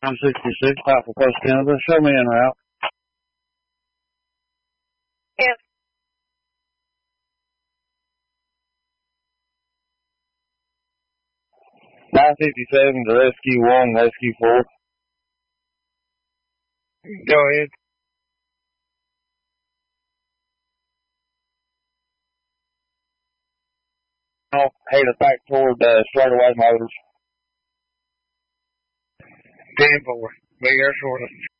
966, stop for Post Canada. Show me en route. Yes. 957 to Rescue 1, Rescue 4. Go ahead. Headed back toward Straightaway Motors. 10-4. Be there shortly.